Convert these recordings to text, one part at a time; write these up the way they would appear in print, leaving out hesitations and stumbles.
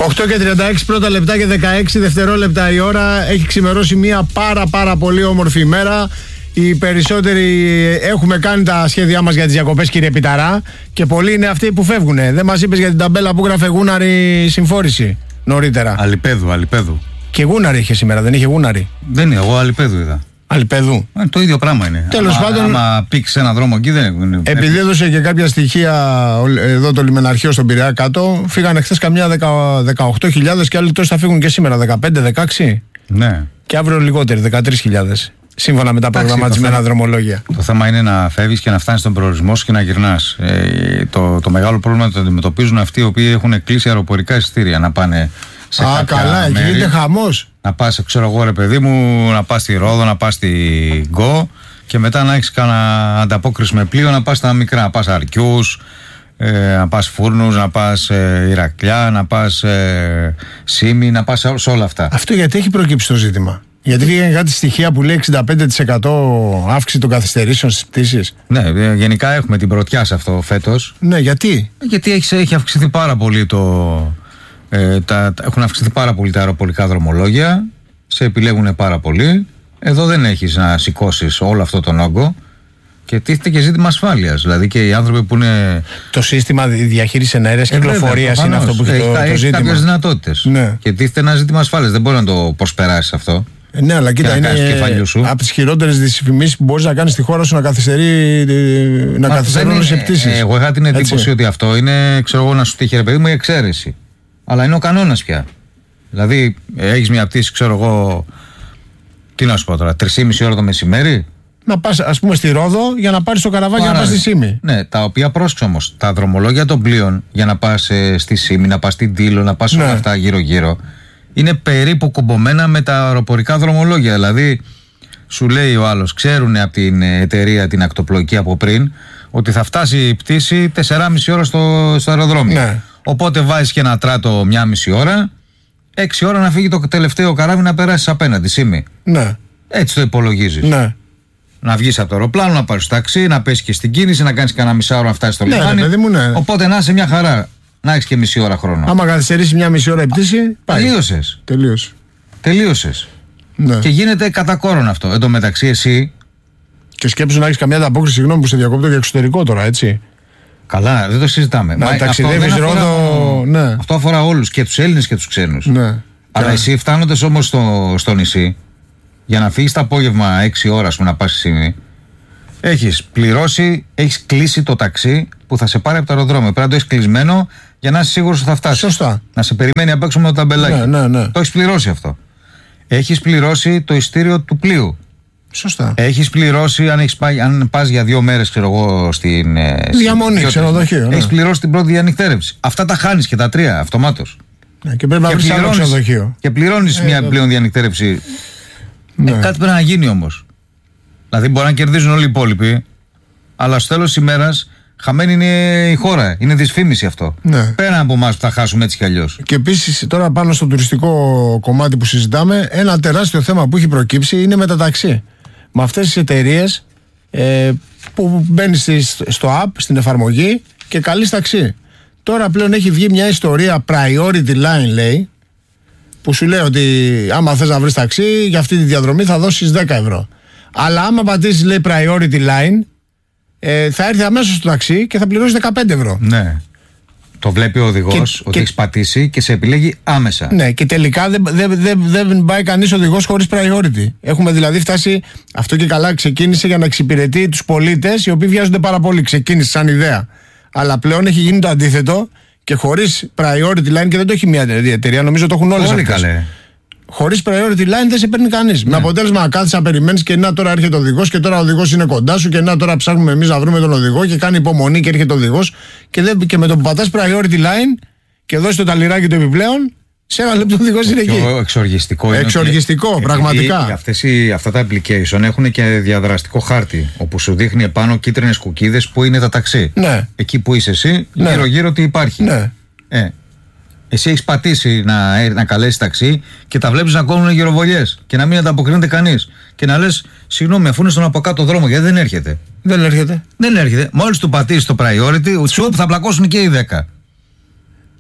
8:36 πρώτα λεπτά και 16 δευτερόλεπτα η ώρα. Έχει ξημερώσει μια πάρα πολύ όμορφη ημέρα. Οι περισσότεροι έχουμε κάνει τα σχέδιά μας για τις διακοπές, κύριε Πιταρά, και πολλοί είναι αυτοί που φεύγουν. Δεν μας είπες για την ταμπέλα που γράφε Γούναρη συμφόρηση νωρίτερα? Αλιπέδου. Και Γούναρη είχε σήμερα, δεν είχε Γούναρη? Δεν είναι, εγώ Αλιπέδου είδα. Αλιπέδου. Το ίδιο πράγμα είναι. Τέλος πάντων, άμα πήξει ένα δρόμο εκεί, δεν είναι. Επειδή έδωσε και κάποια στοιχεία εδώ το λιμεναρχείο στον Πειραιά κάτω, φύγανε χθες καμιά 18.000 και άλλοι τόσοι θα φύγουν και σήμερα, 15-16. Ναι. Και αύριο λιγότεροι, 13.000. Σύμφωνα με τα προγραμματισμένα δρομολόγια. Το θέμα είναι να φεύγεις και να φτάνεις στον προορισμό σου και να γυρνάς. Το μεγάλο πρόβλημα το αντιμετωπίζουν αυτοί οι οποίοι έχουν κλείσει αεροπορικά εισιτήρια να πάνε σε κάποια καλά, εκεί μέρη. είναι χαμός. Να πας, ξέρω εγώ ρε παιδί μου, να πας στη Ρόδο, να πας στη Γκο και μετά να έχεις κάνα ανταπόκριση με πλοίο, να πας στα μικρά, να πας Αρκιούς, να πας Φούρνους, να πας Ηρακλιά, να πας Σίμι, να πας σε όλα αυτά. Αυτό γιατί έχει προκύψει το ζήτημα? Γιατί βγήκαν κάτι στοιχεία που λέει 65% αύξηση των καθυστερήσεων στις πτήσεις. Ναι, γενικά έχουμε την πρωτιά σε αυτό φέτος. Ναι, γιατί? Γιατί έχει αυξηθεί πάρα πολύ έχουν αυξηθεί πάρα πολύ τα αεροπορικά δρομολόγια. Σε επιλέγουν πάρα πολύ. Εδώ δεν έχεις να σηκώσεις όλο αυτό τον όγκο. Και τίθεται και ζήτημα ασφάλειας. Δηλαδή και οι άνθρωποι που είναι. Το σύστημα διαχείρισης εναέρειας κυκλοφορίας είναι αυτό που έχει το ζήτημα. Έχει κάποιες δυνατότητες. Ναι. Και τίθεται ένα ζήτημα ασφάλειας. Δεν μπορεί να το προσπεράσεις αυτό. Ναι, αλλά κοίτα, είναι από τις χειρότερες δυσφημίσεις που μπορείς να κάνεις στη χώρα σου να καθυστερούν σε πτήσεις. Εγώ είχα την εντύπωση ότι αυτό είναι, ξέρω εγώ, να σου τύχει ρε παιδί μου, η εξαίρεση. Αλλά είναι ο κανόνας πια. Δηλαδή, έχεις μια πτήση, ξέρω εγώ, τι να σου πω τώρα, 3,5 ώρα το μεσημέρι. Να πας, ας πούμε, στη Ρόδο για να πάρεις το καραβάκι να πας στη Σίμη. Ναι, τα οποία πρόσεξε όμως. Τα δρομολόγια των πλοίων για να πας στη Σίμη, να πας στην Τήλο, να πας όλα αυτά γύρω-γύρω, είναι περίπου κουμπωμένα με τα αεροπορικά δρομολόγια. Δηλαδή, σου λέει ο άλλος, ξέρουν από την εταιρεία την ακτοπλοϊκή από πριν, ότι θα φτάσει η πτήση 4,5 ώρα στο αεροδρόμιο. Ναι. Οπότε βάζεις και ένα τράτο 1,5 ώρα, 6 ώρα να φύγει το τελευταίο καράβι να περάσει απέναντι, Σίμη. Ναι. Έτσι το υπολογίζεις. Ναι. Να βγεις από το αεροπλάνο, να πάρεις ταξί, να πέσεις και στην κίνηση, να κάνεις κανένα μισά ώρα να φτάσεις στο λιμάνι. Ναι. Οπότε να είσαι μια χαρά. Να έχεις και μισή ώρα χρόνο. Άμα καθυστερήσει 1,5 ώρα η πτήση, πάει. Τελείωσες. Ναι. Και γίνεται κατά κόρον αυτό. Εν τω μεταξύ, εσύ. Και σκέψου να έχεις καμιά ανταπόκριση, συγγνώμη που σε διακόπτω, για εξωτερικό τώρα, έτσι. Καλά, δεν το συζητάμε. Να ταξιδεύεις Ρόδο. Ναι. Αυτό αφορά όλους, και τους Έλληνες και τους ξένους. Ναι. Αλλά εσύ φτάνοντας όμως στο νησί, για να φύγεις το απόγευμα 6 ώρα να πας στη Σίμη, έχεις πληρώσει, έχεις κλείσει το ταξί που θα σε πάρει από το αεροδρόμιο. Πρέπει να το έχεις κλεισμένο για να είσαι σίγουρος ότι θα φτάσεις. Σωστά. Να σε περιμένει απ' έξω με το ταμπελάκι. Ναι. Το έχεις πληρώσει αυτό. Έχεις πληρώσει το ειστήριο του πλοίου. Σωστά. Έχεις πληρώσει, αν πας για 2 μέρες, ξέρω εγώ, στην διαμονή, ξενοδοχείο. Έχεις πληρώσει την πρώτη διανυκτέρευση. Αυτά τα χάνεις και τα 3 αυτομάτως. Ναι, και πρέπει να βρεις άλλο ξενοδοχείο. Και πληρώνεις μια πλέον διανυκτέρευση. Ναι. Κάτι πρέπει να γίνει όμως. Δηλαδή μπορεί να κερδίζουν όλοι οι υπόλοιποι, αλλά στο τέλος της ημέρας χαμένη είναι η χώρα. Είναι δυσφήμιση αυτό. Ναι. Πέρα από εμάς που θα χάσουμε έτσι κι αλλιώς. Και επίσης τώρα πάνω στο τουριστικό κομμάτι που συζητάμε, ένα τεράστιο θέμα που έχει προκύψει είναι με τα ταξί. Με αυτές τις εταιρείες που μπαίνεις στο app, στην εφαρμογή και καλείς ταξί. Τώρα πλέον έχει βγει μια ιστορία priority line, λέει, που σου λέει ότι άμα θες να βρεις ταξί για αυτή τη διαδρομή θα δώσεις 10 ευρώ. Αλλά άμα πατήσεις, λέει, priority line, θα έρθει αμέσως στο ταξί και θα πληρώσει 15 ευρώ. Ναι. Το βλέπει ο οδηγός ότι έχεις πατήσει και σε επιλέγει άμεσα. Ναι, και τελικά δεν πάει κανείς οδηγός χωρίς priority. Έχουμε δηλαδή φτάσει, αυτό και καλά ξεκίνησε για να εξυπηρετεί τους πολίτες οι οποίοι βιάζονται πάρα πολύ. Ξεκίνησε σαν ιδέα. Αλλά πλέον έχει γίνει το αντίθετο και χωρίς priority line, και δεν το έχει μια εταιρεία, νομίζω το έχουν όλες αυτές. Χωρίς priority line δεν σε παίρνει κανείς. Ναι. Με αποτέλεσμα να κάθεις να περιμένεις και να τώρα έρχεται ο οδηγός και τώρα ο οδηγός είναι κοντά σου και να τώρα ψάχνουμε εμείς να βρούμε τον οδηγό και κάνει υπομονή και έρχεται ο οδηγός και με το που πατάς priority line και δώσεις το ταλιράκι του επιπλέον, σε ένα λεπτό ο οδηγός είναι εκεί. Εξοργιστικό. Εξοργιστικό, πραγματικά. Αυτά τα application έχουν και διαδραστικό χάρτη όπου σου δείχνει επάνω κίτρινες κουκίδες που είναι τα ταξί. Ναι. Εκεί που είσαι εσύ, γύρω-γύρω τι υπάρχει. Ναι. Εσύ έχεις πατήσει να καλέσεις ταξί και τα βλέπεις να κόβουν γυροβολιές και να μην ανταποκρίνεται κανείς. Και να λες, συγγνώμη, αφού είναι στον από κάτω δρόμο, γιατί δεν έρχεται. Δεν έρχεται. Μόλις του πατήσεις το priority, θα πλακώσουν και οι 10.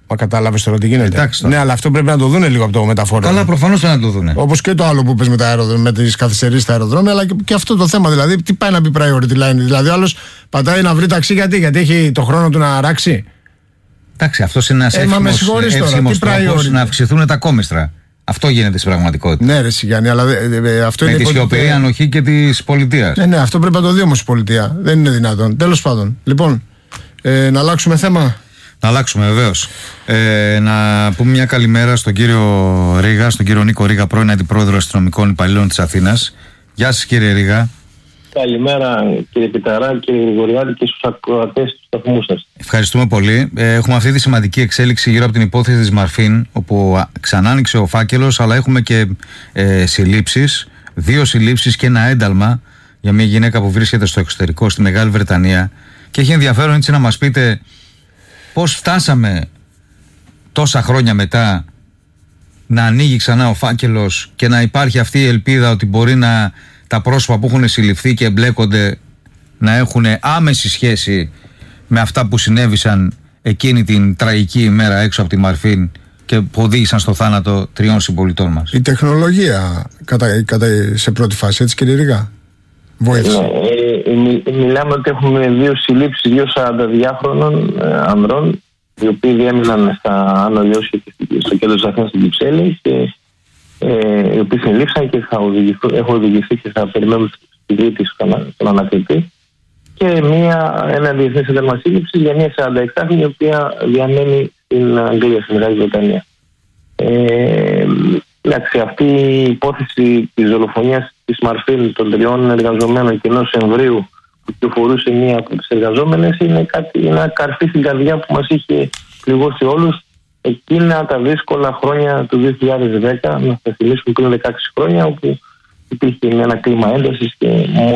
Μα κατάλαβες τώρα τι γίνεται. Εντάξει, ναι, αλλά αυτό πρέπει να το δούνε λίγο από το μεταφόρο. Καλά, προφανώς να το δούνε. Όπως και το άλλο που πες με τις καθυστερήσεις στα αεροδρόμια, αλλά και αυτό το θέμα. Δηλαδή, τι πάει να πει priority line. Δηλαδή, ο άλλος πατάει να βρει ταξί γιατί έχει το χρόνο του να αράξει. Εντάξει, αυτό είναι ένας εύσχημος τρόπος να αυξηθούν τα κόμιστρα. Αυτό γίνεται στην πραγματικότητα. Ναι, ρε Γιάννη, αλλά αυτό με είναι. Με τη σιωπηρή ανοχή και της πολιτείας. Ναι, αυτό πρέπει να το δει όμως η πολιτεία. Δεν είναι δυνατόν. Τέλος πάντων. Λοιπόν, να αλλάξουμε θέμα. Να αλλάξουμε, βεβαίως. Να πούμε μια καλημέρα στον κύριο Ρίγα, στον κύριο Νίκο Ρίγα, πρώην Αντιπρόεδρο Αστυνομικών Υπαλλήλων της Αθήνας. Γεια σας, κύριε Ρίγα. Καλημέρα, κύριε Πιταρά, κύριε Γρηγοριάδη και στους ακροατές του σταθμού σας. Ευχαριστούμε πολύ. Έχουμε αυτή τη σημαντική εξέλιξη γύρω από την υπόθεση της Μαρφίν, όπου ξανά άνοιξε ο φάκελος, αλλά έχουμε και συλλήψεις, 2 συλλήψεις και ένα ένταλμα για μια γυναίκα που βρίσκεται στο εξωτερικό, στη Μεγάλη Βρετανία. Και έχει ενδιαφέρον έτσι να μας πείτε πώς φτάσαμε τόσα χρόνια μετά να ανοίγει ξανά ο φάκελος και να υπάρχει αυτή η ελπίδα ότι μπορεί να τα πρόσωπα που έχουν συλληφθεί και εμπλέκονται να έχουν άμεση σχέση με αυτά που συνέβησαν εκείνη την τραγική ημέρα έξω από τη Μαρφίν και που οδήγησαν στο θάνατο 3 συμπολιτών μας. Η τεχνολογία σε πρώτη φάση, έτσι κύριε Ρίγα, βοήθησε. Μιλάμε ότι έχουμε 2 συλλήψεις 2 42χρονων ανδρών, οι οποίοι διέμειναν στα Άνω Λιώσια και στο κέντρο της Αθήνας στην Κυψέλη, και οι οποίοι συνελήφθησαν και έχουν οδηγηθεί και θα περιμένουν τη δίκη στον ανακριτή, και ένα διεθνές ένταλμα σύλληψης για μια 46χρονη η οποία διαμένει στην Αγγλία, στη Μεγάλη Βρετανία. Εντάξει, αυτή η υπόθεση της δολοφονίας της Μαρφίν των 3 εργαζομένων και ενός εμβρίου που κυκλοφορούσε μία από τις εργαζόμενες είναι ένα καρφί στην καρδιά που μας είχε πληγώσει όλους εκείνα τα δύσκολα χρόνια του 2010, να θα θυμίσουμε πριν 16 χρόνια, όπου υπήρχε ένα κλίμα έντασης και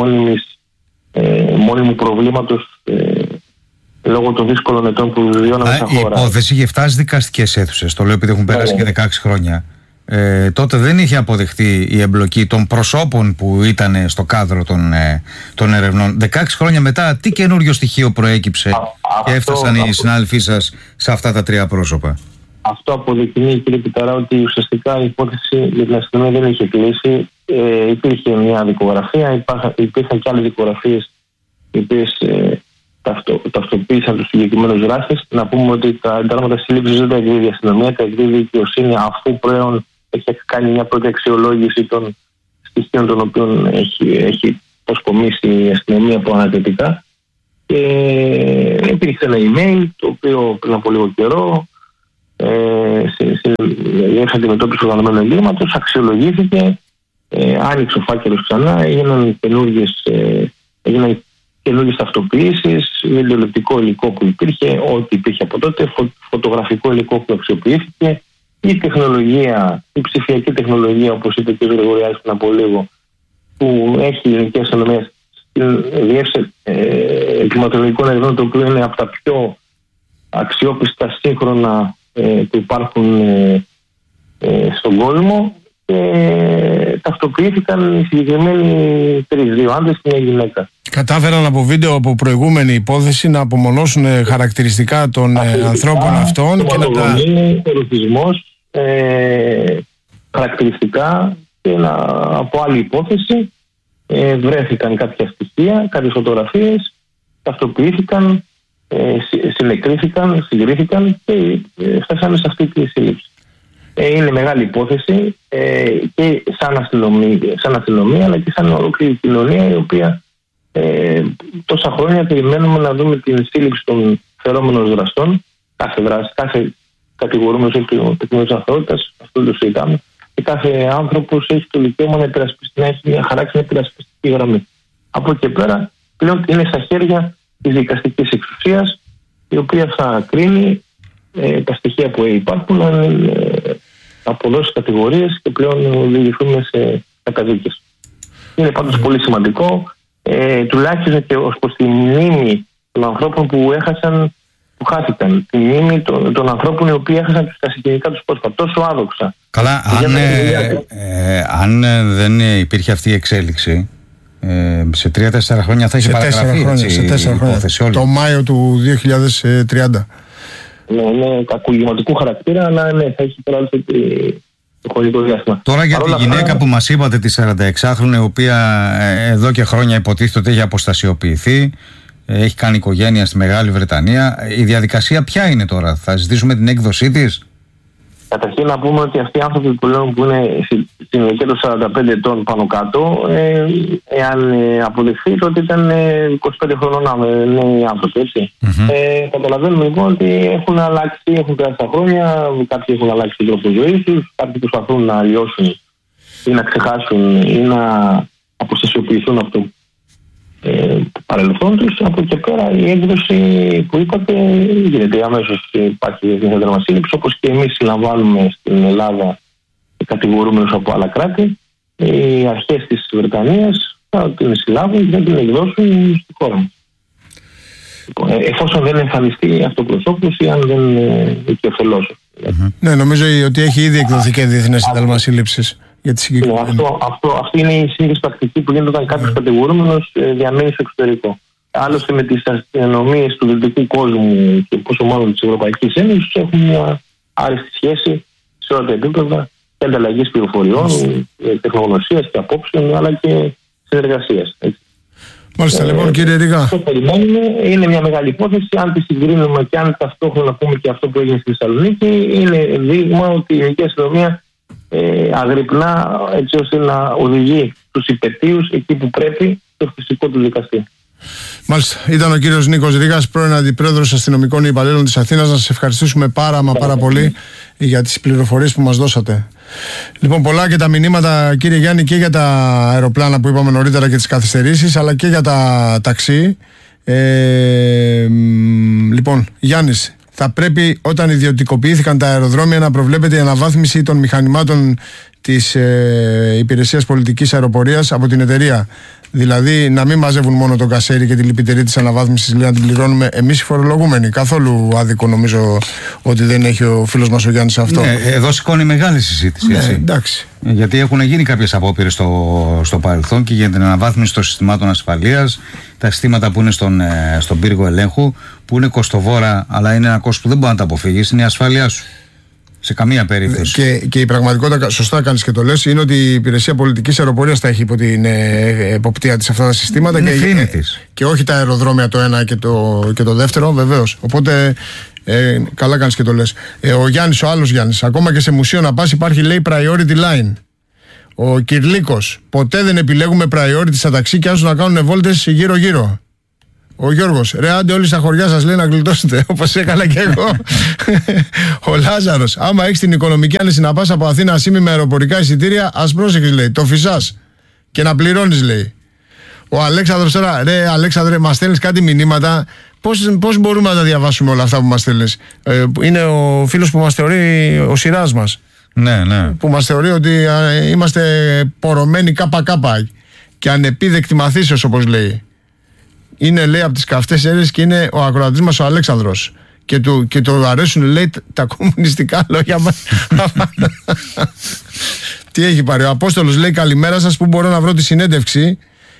μόνιμου προβλήματος λόγω των δύσκολων ετών που βιώναμε σαν χώρα. Η υπόθεση είχε φτάσει δικαστικές αίθουσες, το λέω επειδή έχουν περάσει και 16 χρόνια. Τότε δεν είχε αποδεχτεί η εμπλοκή των προσώπων που ήταν στο κάδρο των ερευνών. 16 χρόνια μετά, τι καινούριο στοιχείο προέκυψε και έφτασαν οι συνάδελφοί σας σε αυτά τα 3 πρόσωπα? Αυτό αποδεικνύει, κύριε Πιταρά, ότι ουσιαστικά η υπόθεση για την αστυνομία δεν είχε κλείσει. Υπήρχε μια δικογραφία, υπήρχαν και άλλες δικογραφίες οι οποίες ταυτοποίησαν τους συγκεκριμένους δράστες. Να πούμε ότι τα εντάλματα σύλληψης δεν τα εκδίδει η αστυνομία, τα εκδίδει η δικαιοσύνη, αφού πλέον έχει κάνει μια πρώτη αξιολόγηση των στοιχείων των οποίων έχει προσκομίσει η αστυνομία από ανακριτικά. Και υπήρξε ένα email το οποίο πριν από λίγο καιρό για αντιμετώπιση οργανωμένου εγκλήματος αξιολογήθηκε, άνοιξε ο φάκελος ξανά, έγιναν καινούργιες ταυτοποιήσεις, βιντεολεπτικό υλικό που υπήρχε, ό,τι υπήρχε από τότε, φωτογραφικό υλικό που αξιοποιήθηκε, η τεχνολογία, η ψηφιακή τεχνολογία, όπως είπε και ο Γρηγοριάδης πριν από λίγο, που έχει η ελληνική αστυνομία στην διεύθυνση εγκληματολογικών ερευνών, το οποίο είναι από τα πιο αξιόπιστα σύγχρονα που υπάρχουν στον κόσμο, και ταυτοποιήθηκαν οι συγκεκριμένοι 2 άντρες και 1 γυναίκα. Κατάφεραν από βίντεο από προηγούμενη υπόθεση να απομονώσουν χαρακτηριστικά των ανθρώπων αυτών και να τα... Ερωτισμός, χαρακτηριστικά, και από άλλη υπόθεση βρέθηκαν κάποια στοιχεία, κάποιες φωτογραφίες, ταυτοποιήθηκαν, συνεκρίθηκαν, συγκρίθηκαν και φτάσαμε σε αυτή τη σύλληψη. Είναι μεγάλη υπόθεση και σαν αστυνομία αλλά και σαν ολόκληρη κοινωνία, η οποία τόσα χρόνια περιμένουμε να δούμε την σύλληψη των φερόμενων δραστών. Κάθε κατηγορούμενος έχει το τεκμήριο της αθωότητας, αυτό το συζητάμε, και κάθε άνθρωπος έχει το δικαίωμα να έχει μια χαράξη, μια υπερασπιστική γραμμή. Από εκεί και πέρα πλέον είναι στα χέρια της δικαστικής εξουσίας, η οποία θα κρίνει τα στοιχεία που υπάρχουν, αποδώσει κατηγορίες και πλέον οδηγηθούμε σε καταδίκες. Είναι πάντως πολύ σημαντικό, τουλάχιστον και ως προς τη μνήμη των ανθρώπων που χάθηκαν, τη μνήμη των ανθρώπων οι οποίοι έχασαν τα συγκεκριτικά τους πρόσωπα τόσο άδοξα. Καλά, αν δεν υπήρχε αυτή η εξέλιξη, σε 3-4 χρόνια θα είχε παραγραφεί σε 4 χρόνια, το Μάιο του 2030. Είναι κακουργηματικού χαρακτήρα, αλλά ναι, θα έχει περάσει το χρονικό διάστημα. Τώρα για τη γυναίκα που μας είπατε, τη 46χρονη, η οποία εδώ και χρόνια υποτίθεται ότι έχει αποστασιοποιηθεί, έχει κάνει οικογένεια στη Μεγάλη Βρετανία. Η διαδικασία ποια είναι τώρα, θα ζητήσουμε την έκδοσή της? Καταρχήν να πούμε ότι αυτοί οι άνθρωποι που είναι στην ηλικία των 45 ετών πάνω κάτω, εάν αποδειχθεί ότι ήταν 25 χρονών νέοι άνθρωποι, έτσι. Καταλαβαίνουμε λοιπόν ότι έχουν αλλάξει, έχουν περάσει τα χρόνια, κάποιοι έχουν αλλάξει τον τρόπο ζωής τους, κάποιοι προσπαθούν να αλλοιώσουν ή να ξεχάσουν ή να αποστασιοποιηθούν από το παρελθόν τους. Από εκεί πέρα η έκδοση που είπατε γίνεται αμέσως. Υπάρχει διεθνής αντανακλήψη, όπως και εμείς συλλαμβάνουμε στην Ελλάδα κατηγορούμενους από άλλα κράτη. Οι αρχές της Βρετανίας θα την συλλάβουν και θα την εκδώσουν στη χώρα μας. Εφόσον δεν εμφανιστεί αυτοπροσώπους ή αν δεν δικαιοφελώς. Ναι, νομίζω ότι έχει ήδη εκδοθεί και διεθνές ένταλμα σύλληψης για τη συγκεκριμένη. Αυτή είναι η συνήθις πρακτική που γίνεται όταν κάποιος κατηγορούμενος διαμένει στο εξωτερικό. Άλλωστε με τις αστυνομίες του δυτικού κόσμου και πόσο μάλλον της Ευρωπαϊκής Ένωσης έχουν μια άριστη σχέση σε όλα τα επίπεδα και ανταλλαγής πληροφοριών, τεχνογνωσίας και απόψεων, αλλά και συνεργασίας. Μάλιστα, λοιπόν, κύριε Ρίγα. Αυτό περιμένουμε, είναι μια μεγάλη υπόθεση. Αν τη συγκρίνουμε και αν ταυτόχρονα πούμε και αυτό που έγινε στη Θεσσαλονίκη, είναι δείγμα ότι η ελληνική αστυνομία αγρυπνά έτσι ώστε να οδηγεί τους υπετίους εκεί που πρέπει στο φυσικό του δικαστή. Μάλιστα. Ήταν ο κύριος Νίκος Ρίγας, πρώην Αντιπρόεδρος Αστυνομικών Υπαλλήλων της Αθήνας. Να σας ευχαριστήσουμε πάρα πολύ για τις πληροφορίες που μας δώσατε. Λοιπόν, πολλά και τα μηνύματα, κύριε Γιάννη, και για τα αεροπλάνα που είπαμε νωρίτερα και τις καθυστερήσεις, αλλά και για τα ταξί. Λοιπόν, Γιάννης, θα πρέπει όταν ιδιωτικοποιήθηκαν τα αεροδρόμια να προβλέπεται η αναβάθμιση των μηχανημάτων της Υπηρεσίας Πολιτικής Αεροπορίας από την εταιρεία. Δηλαδή να μην μαζεύουν μόνο το κασέρι και τη λυπητερή της αναβάθμισης, λέει, να την πληρώνουμε εμείς οι φορολογούμενοι. Καθόλου άδικο νομίζω ότι δεν έχει ο φίλος μας ο Γιάννης αυτό. Ναι, εδώ σηκώνει μεγάλη συζήτηση. Ναι, εντάξει. Γιατί έχουν γίνει κάποιες απόπειρες στο παρελθόν και για την αναβάθμιση των συστημάτων ασφαλείας, τα συστήματα που είναι στον πύργο ελέγχου, που είναι κοστοβόρα, αλλά είναι ένα κόστος που δεν μπορεί να τα αποφύγεις, είναι η ασφάλειά σου. Σε καμία περίπτωση. Και η πραγματικότητα, σωστά κάνεις και το λες, είναι ότι η Υπηρεσία Πολιτικής Αεροπορίας θα έχει υπό την εποπτεία της αυτά τα συστήματα και όχι τα αεροδρόμια το ένα και το δεύτερο, βεβαίως. Οπότε καλά κάνεις και το λες. Ο Γιάννης, ο άλλος Γιάννης, ακόμα και σε μουσείο να πας υπάρχει, λέει, priority line. Ο Κυρλίκος, ποτέ δεν επιλέγουμε priority στα ταξί και άσου να κάνουν βόλτες γύρω-γύρω. Ο Γιώργος, ρε άντε όλοι στα χωριά σας, λέει, να γλιτώσετε, όπως έκανα και εγώ. Ο Λάζαρος, άμα έχεις την οικονομική άνεση να πας από Αθήνα Ασήμι με αεροπορικά εισιτήρια, ας πρόσεχες, λέει, το φυσάς και να πληρώνεις, λέει. Ο Αλέξανδρος τώρα, ρε Αλέξανδρε, μας στέλνεις κάτι μηνύματα, πώς μπορούμε να τα διαβάσουμε όλα αυτά που μας στέλνεις? Είναι ο φίλος που μας θεωρεί ο Σιράς μας. Ναι. Που μας θεωρεί ότι είμαστε πορωμένοι κάπα και ανεπίδεκτη μαθήσεως, όπως λέει. Είναι, λέει, από τις καυτές αίρες και είναι ο ακροατής μας ο Αλέξανδρος. Και του αρέσουν, λέει, τα κομμουνιστικά λόγια. Τι έχει πάρει? Ο Απόστολος, λέει, καλημέρα σας, που μπορώ να βρω τη συνέντευξη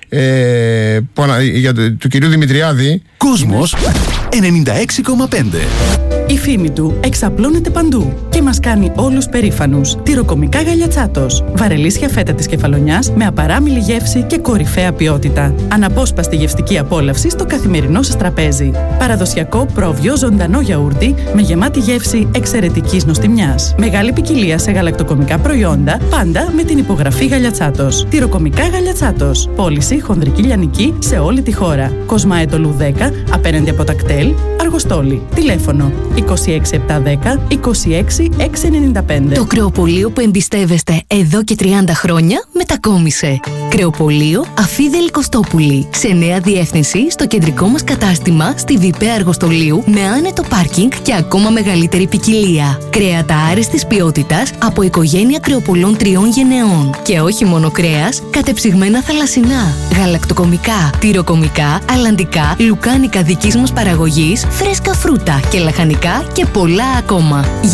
του κυρίου Δημητριάδη. Κόσμος 96,5. Η φήμη του εξαπλώνεται παντού και μας κάνει όλους περήφανους. Τυροκομικά Γαλιατσάτος. Βαρελίσια φέτα της Κεφαλονιάς με απαράμιλη γεύση και κορυφαία ποιότητα. Αναπόσπαστη γευστική απόλαυση στο καθημερινό σας τραπέζι. Παραδοσιακό πρόβιο ζωντανό γιαούρτι με γεμάτη γεύση εξαιρετικής νοστιμιάς. Μεγάλη ποικιλία σε γαλακτοκομικά προϊόντα, πάντα με την υπογραφή Γαλιατσάτος. Τυροκομικά Γαλιατσάτος. Πώληση χονδρική λιανική σε όλη τη χώρα. Κοσμάετολου 10, απέναντι από τα κτέλ, Αργοστόλη. Τηλέφωνο 26710 26695. Το κρεοπωλείο που εμπιστεύεστε εδώ και 30 χρόνια μετακόμισε. Κρεοπωλείο Αφίδελη Κωστόπουλη. Σε νέα διεύθυνση στο κεντρικό μας κατάστημα στη ΒΠ Αργοστολίου με άνετο πάρκινγκ και ακόμα μεγαλύτερη ποικιλία. Κρέατα άριστης ποιότητας από οικογένεια κρεοπωλών 3 γενεών. Και όχι μόνο κρέας, κατεψυγμένα θαλασσινά, γαλακτοκομικά, τυροκομικά, αλλαντικά, λουκάνικα δικής μας παραγωγής, φρέσκα φρούτα και λαχανικά και πολλά ακόμα. Για λιανική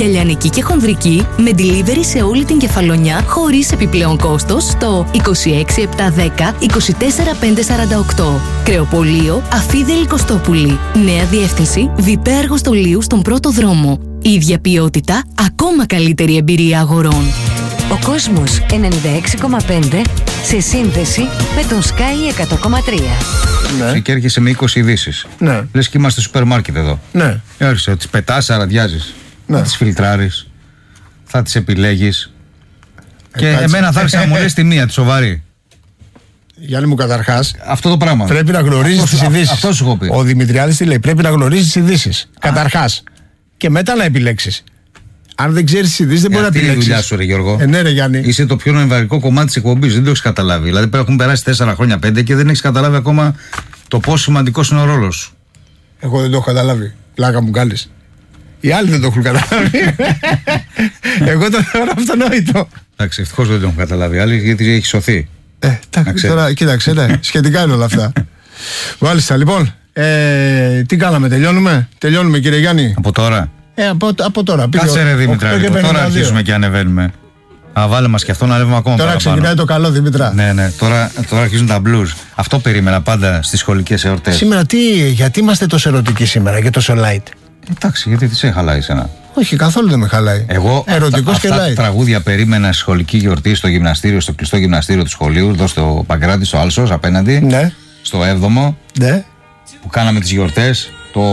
γυναικεία και χονδρική με delivery σε όλη την Κεφαλονιά χωρίς επιπλέον κόστος στο 26710 24548. Κρεοπολείο Αφίδελη Κωστόπουλη. Νέα διεύθυνση ΒΠ Αργοστολίου στον πρώτο δρόμο. Ίδια ποιότητα, ακόμα καλύτερη εμπειρία αγορών. Ο κόσμος 96,5 σε σύνδεση με τον Sky 100,3. Ναι. Και έρχεσαι με 20 ειδήσεις. Ναι. Λες και είμαστε στο σούπερ μάρκετ εδώ. Ναι. Έρχεσαι, τις πετάς, αραδιάζεις. Ναι. Θα τις φιλτράρεις. Θα τις επιλέγεις. Και κάτσε. εμένα θα άρχισε να μου λες τη μία, τη σοβαρή. Γιάννη μου, καταρχάς, Αυτό το πράγμα. πρέπει να γνωρίζεις τις ειδήσεις. Αυτό σου έχω πει. Ο Δημητριάδης τι λέει? Πρέπει να γνωρίζεις τις ειδήσεις. Καταρχάς. Και μετά να επιλέξεις. Αν δεν ξέρεις τις ειδήσεις, δεν μπορεί να Αυτή είναι η επιλέξεις. δουλειά σου, ρε Γιώργο. Ναι, ρε Γιάννη. Είσαι το πιο νευρικό κομμάτι της εκπομπής. Δεν το έχεις καταλάβει. Δηλαδή, έχουν περάσει 4 χρόνια, 5 και δεν έχεις καταλάβει ακόμα το πόσο σημαντικός είναι ο ρόλος σου. Εγώ δεν το έχω καταλάβει. Πλάκα μου κάνεις. Οι άλλοι δεν το έχουν καταλάβει. Εγώ το θεωρώ αυτονόητο. Εντάξει, ευτυχώς δεν το έχουν καταλάβει οι άλλοι, γιατί έχει σωθεί. Εντάξει, τώρα κοίταξε, ναι, σχετικά είναι όλα αυτά. Μάλιστα, λοιπόν. Τι κάναμε, τελειώνουμε κύριε Γιάννη. Από τώρα. Από τώρα. Κάτσε ρε Δημητρά, τώρα αρχίσουμε και ανεβαίνουμε. Βάλε μας και αυτό να ανέβουμε ακόμα τώρα παραπάνω. Ξεκινάει το καλό, Δημητρά. Ναι, τώρα αρχίζουν τα blues. Αυτό περίμενα πάντα στις σχολικές εορτές. Σήμερα γιατί είμαστε τόσο ερωτικοί σήμερα και τόσο light? Εντάξει, γιατί τι σε χαλάει εσένα? Όχι, καθόλου δεν με χαλάει. Εγώ ερωτικός και αυτά τα light. τραγούδια περίμενα στη σχολική γιορτή στο γυμναστήριο, στο κλειστό γυμναστήριο του σχολείου, εδώ στο Παγκράτη, στο Άλσος απέναντι. Ναι. Στο 7ο. Ναι. Που κάναμε τις γιορτές.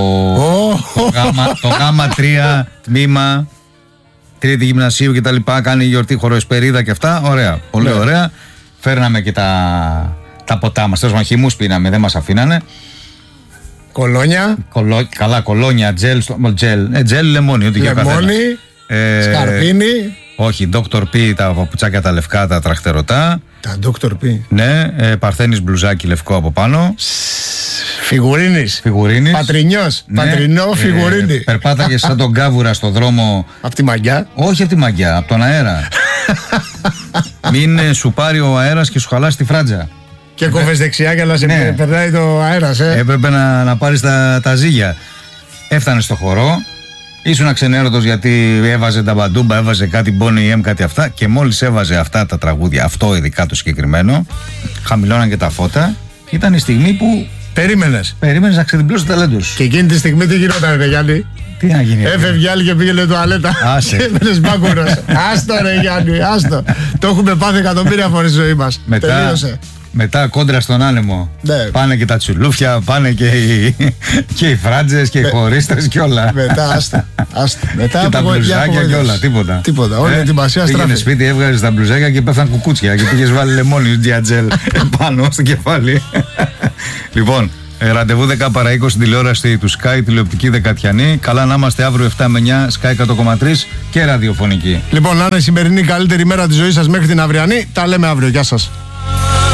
Το γάμα 3 τμήμα, τρίτη γυμνασίου και τα λοιπά. Κάνει γιορτή χωροεσπερίδα και αυτά. Ωραία, πολύ ωραία. Φέρναμε και τα ποτά μας. Τέλος χυμούς πίναμε, δεν μας αφήνανε. Κολόνια. Καλά, κολόνια, τζέλ, λεμόνι. Ό,τι και λεμόνι, σκαρπίνι. Όχι, Dr. P, τα παπουτσάκια τα λευκά, τα τραχτερωτά. Τα Dr. P. Ναι, Παρθένης μπλουζάκι λευκό από πάνω. Φιγουρίνης. Πατρινιός. Ναι, πατρινό φιγουρίνι. Περπάταγες σαν τον κάβουρα στο δρόμο. Απ' τη μαγιά. Όχι απ' τη μαγιά, απ' τον αέρα. Μην σου πάρει ο αέρας και σου χαλάσει τη φράτζα. Και κόβες δεξιά για να σε περνάει το αέρας, Έπρεπε να πάρεις τα ζύγια. Έφτανε στο χορό. Ήσουν αξενέρωτος γιατί έβαζε τα μπαντούμπα, έβαζε κάτι Bonnie M, κάτι αυτά. Και μόλις έβαζε αυτά τα τραγούδια, αυτό ειδικά το συγκεκριμένο, χαμηλώναν και τα φώτα. Ήταν η στιγμή που περίμενες να ξεδιπλώσεις το ταλέντο σου. Και εκείνη τη στιγμή τι γινόταν, ρε Γιάννη? Τι να γίνει? Έφευγε άλλη και πήγαινε τουαλέτα. Άσε. Έμενες μπάκουρος. Άστο ρε Γιάννη, άστο. Το έχουμε πάθει εκατομμύρια φορές στη ζωή μας. Τελείωσε. Μετά κόντρα στον άνεμο. Ναι. Πάνε και τα τσουλούφια, πάνε και οι φράτζες και οι χωρίστες και όλα. Μετά άστο. Μετά και τα μπλουζάκια και όλα, τίποτα. Όλη η ετοιμασία στράφη. Πήγαινε σπίτι, έβγαζες τα μπλουζάκια και πέφταν κουκούτσια και πήγες βάλει λεμόνι διατζέλ πάνω στο κεφάλι. Λοιπόν, ραντεβού 10 παρά 20 στην τηλεόραση του Sky, τηλεοπτική Δεκατιανή. Καλά να είμαστε αύριο 7 με 9, Sky 100,3 και ραδιοφωνική. Λοιπόν, να είναι η σημερινή καλύτερη μέρα της ζωής σας μέχρι την αυριανή. Τα λέμε αύριο. Γεια σας.